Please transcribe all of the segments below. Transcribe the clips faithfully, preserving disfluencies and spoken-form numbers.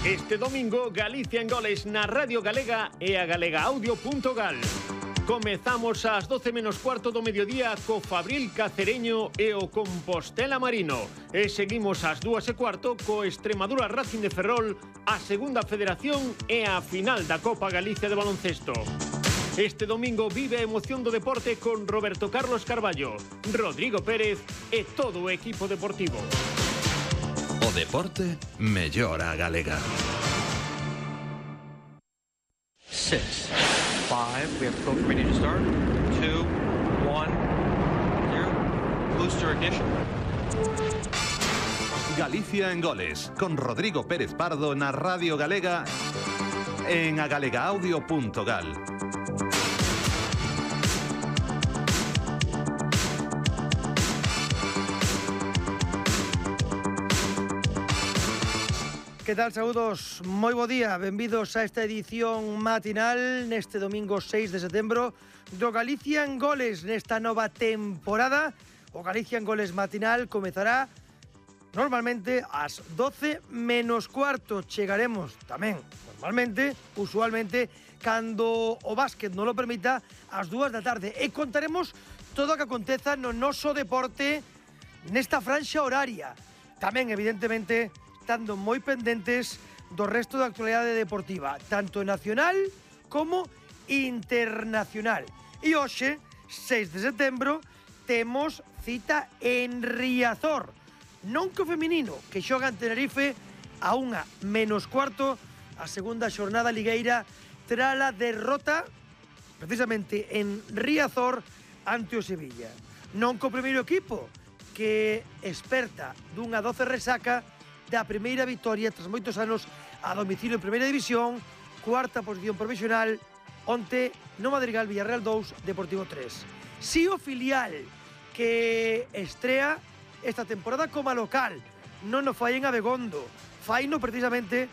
Este domingo, Galicia en Goles na Radio Galega e a galegaaudio punto gal. Comezamos ás doce menos cuarto do mediodía co Fabril Cacereño e o Compostela Marino. E seguimos ás dúas e cuarto co Extremadura Racing de Ferrol, a Segunda Federación e a final da Copa Galicia de baloncesto. Este domingo vive a emoción do deporte con Roberto Carlos Carballo, Rodrigo Pérez e todo o equipo deportivo. O deporte mellora a galega. Six, five, we have program ready to start. Two, one, zero. Booster ignition. Galicia en Goles, con Rodrigo Pérez Pardo na Radio Galega en a galegaaudio punto gal. Que tal, saúdos? Moi bo día, benvidos a esta edición matinal neste domingo seis de setembro do Galicia en Goles nesta nova temporada. O Galicia en Goles matinal comezará normalmente ás doce menos cuarto. Chegaremos tamén, normalmente, usualmente, cando o básquet non lo permita, ás dúas da tarde. E contaremos todo o que aconteza no noso deporte nesta franxa horaria. Tamén, evidentemente, estando moi pendentes do resto da actualidade deportiva, tanto nacional como internacional. E hoxe, seis de setembro, temos cita en Riazor. Non co feminino, que xoga en Tenerife a unha menos cuarto a segunda xornada ligueira tras a derrota precisamente en Riazor ante o Sevilla. Non co primeiro equipo, que experta dunha doce resaca da primeira vitoria tras moitos anos a domicilio en primeira división, cuarta posición provisional, onte no Madrigal Villarreal dous, Deportivo tres. Si o filial que estrea esta temporada como local, non o fai en Abegondo, faino precisamente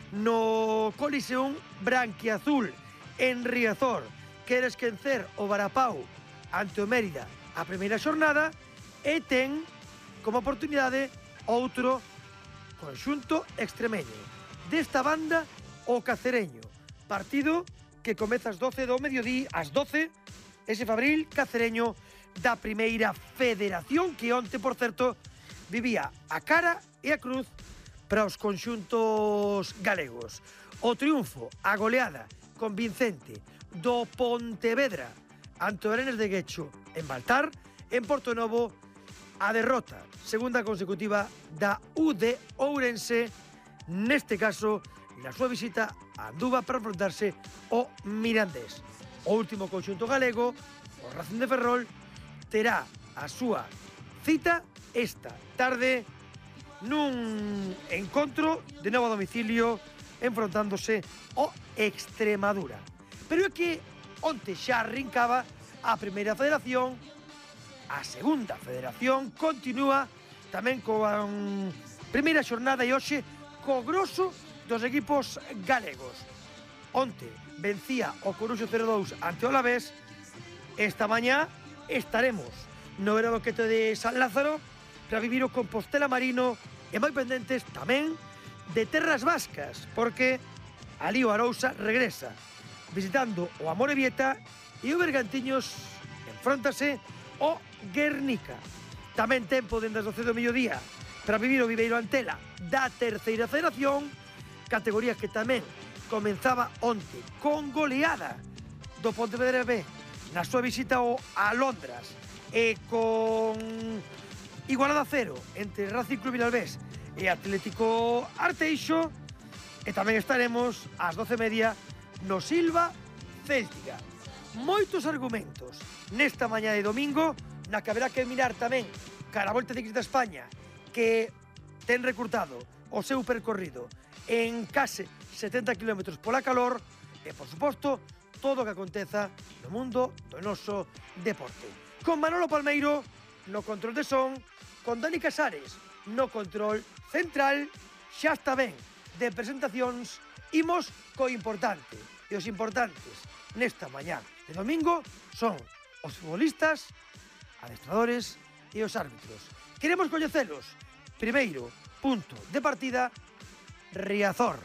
no Coliseum Branquiazul en Riazor. Quere esquecer o Varapau ante o Mérida a primeira xornada e ten como oportunidade outro conxunto extremeño. Desta banda, o Cacereño. Partido que comeza ás doce do mediodía, ás doce, ese Fabril Cacereño da Primeira Federación, que onte, por certo, vivía a cara e a cruz para os conxuntos galegos. O triunfo, a goleada convincente do Pontevedra ante o Arenas de Guecho en Baltar, en Portonovo, a derrota segunda consecutiva da U D Ourense, neste caso na súa visita a Anduva para enfrontarse ao Mirandés. O último conxunto galego, o Racing de Ferrol, terá a súa cita esta tarde nun encontro de novo a domicilio enfrontándose ao Extremadura. Pero é que onte xa arrincaba a Primeira Federación. A Segunda Federación continúa tamén coa um, primeira xornada e hoxe co grosso dos equipos galegos. Onte vencía o Coruxo cero dous ante o Alavés. Esta mañá estaremos no Aeroboquete de San Lázaro para vivir o Compostela Marino e moi pendentes tamén de terras vascas, porque ali o Arousa regresa visitando o Amorebieta e o Bergantiños enfróntase o Guernica. Tamén tempo dende as doce do mediodía para vivir o Viveiro Antela da Terceira Federación, categoría que tamén comenzaba onte con goleada do Pontevedra B na súa visita ao Alondras e con igualada cero entre Racing Club Vilalbés e Atlético Arteixo. E tamén estaremos ás doce e media no Silva Céltica. Moitos argumentos nesta mañá de domingo, na que haberá que mirar tamén cara a Volta Ciclista a España, que ten recurtado o seu percorrido en case setenta kilómetros pola calor e, por suposto, todo o que aconteza no mundo do noso deporte. Con Manolo Palmeiro no control de son, con Dani Casares no control central. Xa está ben de presentacións, imos co importante. E os importantes nesta mañá de domingo son os futbolistas, adestradores e os árbitros. Queremos coñecelos. Primeiro punto de partida, Riazor.